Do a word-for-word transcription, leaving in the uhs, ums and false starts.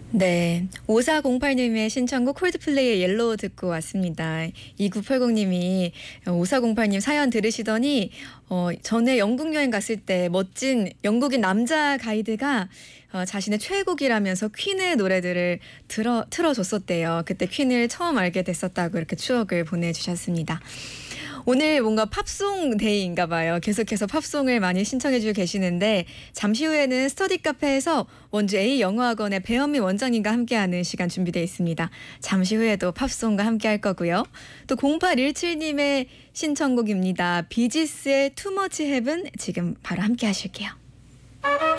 네, 오사공팔님의 신청곡 콜드플레이의 옐로우 듣고 왔습니다. 이구팔공님이 오사공팔님 사연 들으시더니 어, 전에 영국 여행 갔을 때 멋진 영국인 남자 가이드가 어, 자신의 최애곡이라면서 퀸의 노래들을 들어, 틀어줬었대요. 그때 퀸을 처음 알게 됐었다고 이렇게 추억을 보내주셨습니다. 오늘 뭔가 팝송 데이인가 봐요. 계속해서 팝송을 많이 신청해 주고 계시는데 잠시 후에는 스터디 카페에서 원주 A영어학원의 배현미 원장님과 함께하는 시간 준비되어 있습니다. 잠시 후에도 팝송과 함께할 거고요. 또 공팔일칠님의 신청곡입니다. 비지스의 Too Much Heaven 지금 바로 함께 하실게요.